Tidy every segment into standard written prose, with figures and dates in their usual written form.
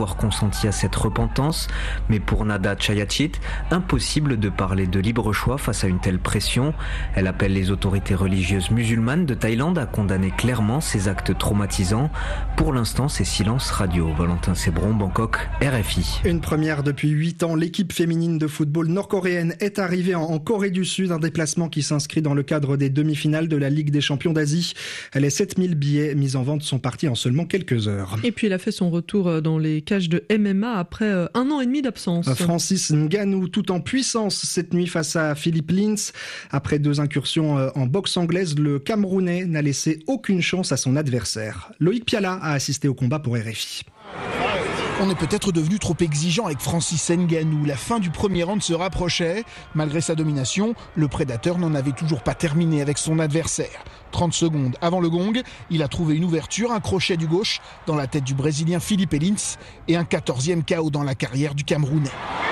avoir consenti à cette repentance, mais pour Nada Chayachit, impossible de parler de libre choix face à une telle pression. Elle appelle les autorités religieuses musulmanes de Thaïlande à condamner clairement ces actes traumatisants. Pour l'instant, c'est silence radio. Valentin Sébron, Bangkok, RFI. Une première depuis 8 ans, l'équipe féminine de football nord-coréenne est arrivée en Corée du Sud, un déplacement qui s'inscrit dans le cadre des demi-finales de la Ligue des champions d'Asie. Les 7000 billets mis en vente sont partis en seulement quelques heures. Et puis elle a fait son retour dans les cages de MMA après 1 an et demi d'absence. Francis Ngannou tout en puissance cette nuit face à Philippe Lins. Après 2 incursions en boxe anglaise, le Camerounais n'a laissé aucune chance à son adversaire. Loïc Piala a assisté au combat pour RFI. On est peut-être devenu trop exigeant avec Francis Ngannou. La fin du premier round se rapprochait. Malgré sa domination, le prédateur n'en avait toujours pas terminé avec son adversaire. 30 secondes avant le gong, il a trouvé une ouverture, un crochet du gauche dans la tête du Brésilien Philippe Lins et un 14e KO dans la carrière du Camerounais.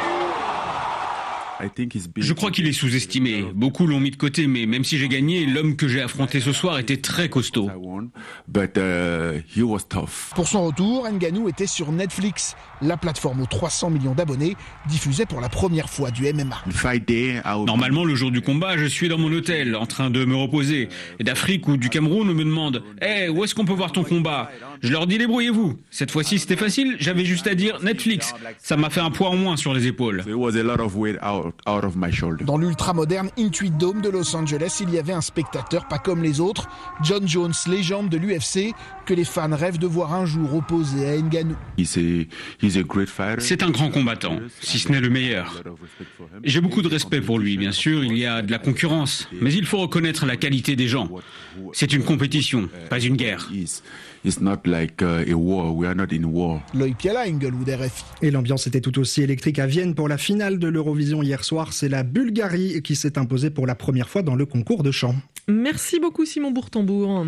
Je crois qu'il est sous-estimé. Beaucoup l'ont mis de côté, mais même si j'ai gagné, l'homme que j'ai affronté ce soir était très costaud. Pour son retour, Ngannou était sur Netflix. La plateforme aux 300 millions d'abonnés diffusait pour la première fois du MMA. Normalement, le jour du combat, je suis dans mon hôtel, en train de me reposer. Et d'Afrique ou du Cameroun, on me demande « Hey, où est-ce qu'on peut voir ton combat ?» Je leur dis « Débrouillez-vous ». Cette fois-ci, c'était facile, j'avais juste à dire « Netflix ». Ça m'a fait un poids en moins sur les épaules. Dans l'ultra-moderne Intuit Dome de Los Angeles, il y avait un spectateur pas comme les autres, John Jones, légende de l'UFC, que les fans rêvent de voir un jour opposé à Ngannou. C'est un grand combattant, si ce n'est le meilleur. J'ai beaucoup de respect pour lui, bien sûr, il y a de la concurrence, mais il faut reconnaître la qualité des gens. C'est une compétition, pas une guerre. Loïc Piala, Inglewood, RFI. Et l'ambiance était tout aussi électrique à Vienne pour la finale de l'Eurovision hier soir. C'est la Bulgarie qui s'est imposée pour la première fois dans le concours de chant. Merci beaucoup Simon Bourtambour.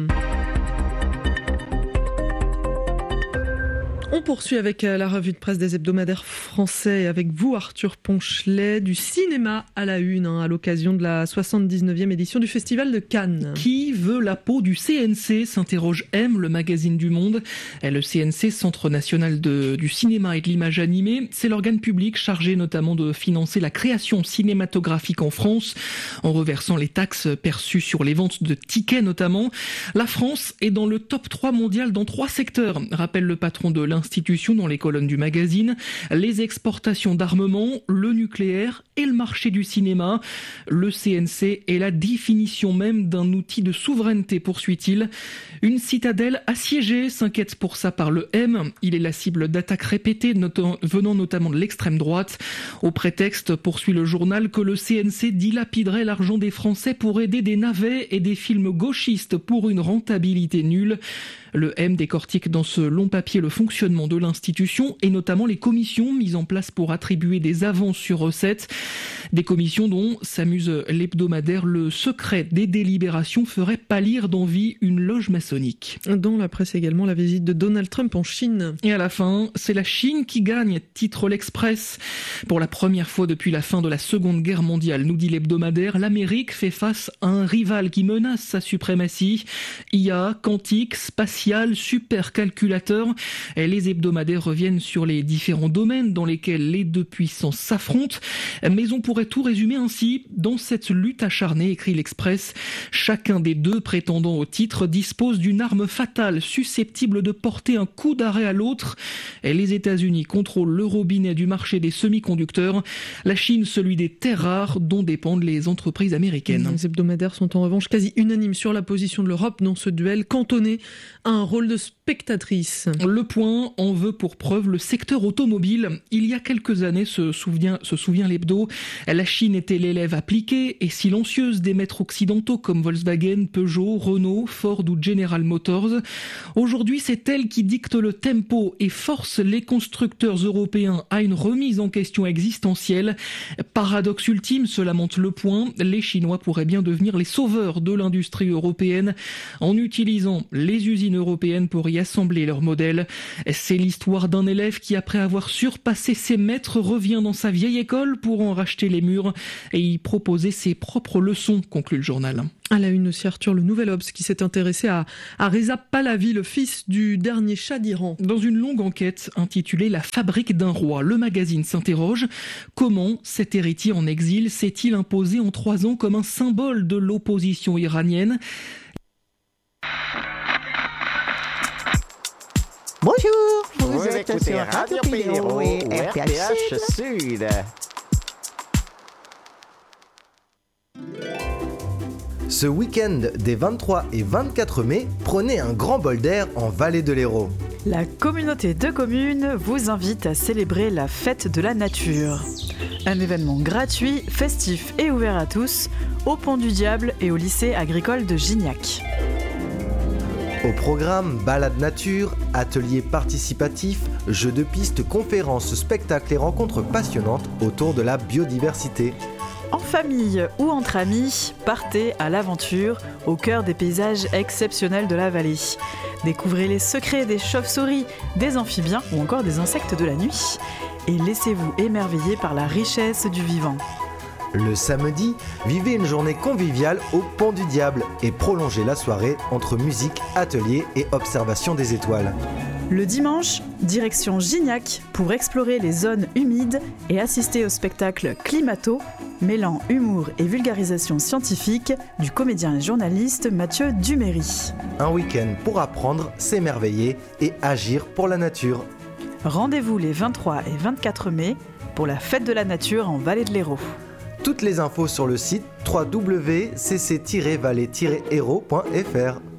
On poursuit avec la revue de presse des hebdomadaires français, avec vous Arthur Ponchelet, du cinéma à la une, à l'occasion de la 79e édition du Festival de Cannes. Qui veut la peau du CNC, s'interroge M, le magazine du Monde. Le CNC, Centre national du cinéma et de l'image animée, c'est l'organe public chargé notamment de financer la création cinématographique en France, en reversant les taxes perçues sur les ventes de tickets notamment. La France est dans le top 3 mondial dans 3 secteurs, rappelle le patron de l'institution dans les colonnes du magazine, les exportations d'armement, le nucléaire et le marché du cinéma. Le CNC est la définition même d'un outil de souveraineté, poursuit-il. Une citadelle assiégée, s'inquiète pour ça par le M. Il est la cible d'attaques répétées venant notamment de l'extrême droite. Au prétexte, poursuit le journal, que le CNC dilapiderait l'argent des Français pour aider des navets et des films gauchistes pour une rentabilité nulle. Le M décortique dans ce long papier le fonctionnement de l'institution et notamment les commissions mises en place pour attribuer des avances sur recettes. Des commissions dont s'amuse l'hebdomadaire, le secret des délibérations ferait pâlir d'envie une loge maçonnique. Dans la presse également, la visite de Donald Trump en Chine. Et à la fin, c'est la Chine qui gagne, titre l'Express. Pour la première fois depuis la fin de la Seconde Guerre mondiale, nous dit l'hebdomadaire, l'Amérique fait face à un rival qui menace sa suprématie. IA, quantique, spatial, supercalculateur. Les hebdomadaires reviennent sur les différents domaines dans lesquels les deux puissances s'affrontent. Mais on pourrait tout résumer ainsi. Dans cette lutte acharnée, écrit l'Express, chacun des deux prétendants au titre dispose d'une arme fatale susceptible de porter un coup d'arrêt à l'autre. Les États-Unis contrôlent le robinet du marché des semi-conducteurs. La Chine, celui des terres rares dont dépendent les entreprises américaines. Les hebdomadaires sont en revanche quasi unanimes sur la position de l'Europe dans ce duel, cantonné à un rôle de spectatrice. Le Point en veut pour preuve le secteur automobile. Il y a quelques années, se souvient l'hebdo, la Chine était l'élève appliquée et silencieuse des maîtres occidentaux comme Volkswagen, Peugeot, Renault, Ford ou General Motors. Aujourd'hui, c'est elle qui dicte le tempo et force les constructeurs européens à une remise en question existentielle. Paradoxe ultime, se lamente Le Point, les Chinois pourraient bien devenir les sauveurs de l'industrie européenne en utilisant les usines européennes pour y assembler leurs modèles. C'est l'histoire d'un élève qui, après avoir surpassé ses maîtres, revient dans sa vieille école pour en en racheter les murs et y proposer ses propres leçons, conclut le journal. À la une aussi, Arthur, le Nouvel Obs qui s'est intéressé à Reza Pahlavi, le fils du dernier Shah d'Iran. Dans une longue enquête intitulée « La fabrique d'un roi », le magazine s'interroge comment cet héritier en exil s'est-il imposé en 3 ans comme un symbole de l'opposition iranienne. Bonjour, vous êtes sur Radio Piro et RPH Sud. Ce week-end des 23 et 24 mai, prenez un grand bol d'air en Vallée de l'Hérault. La communauté de communes vous invite à célébrer la fête de la nature. Un événement gratuit, festif et ouvert à tous, au Pont du Diable et au lycée agricole de Gignac. Au programme, balade nature, ateliers participatifs, jeux de piste, conférences, spectacles et rencontres passionnantes autour de la biodiversité. En famille ou entre amis, partez à l'aventure au cœur des paysages exceptionnels de la vallée. Découvrez les secrets des chauves-souris, des amphibiens ou encore des insectes de la nuit. Et laissez-vous émerveiller par la richesse du vivant. Le samedi, vivez une journée conviviale au Pont du Diable et prolongez la soirée entre musique, ateliers et observation des étoiles. Le dimanche, direction Gignac pour explorer les zones humides et assister au spectacle Climato, mêlant humour et vulgarisation scientifique du comédien et journaliste Mathieu Duméry. Un week-end pour apprendre, s'émerveiller et agir pour la nature. Rendez-vous les 23 et 24 mai pour la fête de la nature en Vallée de l'Hérault. Toutes les infos sur le site www.cc-vallée-hérault.fr.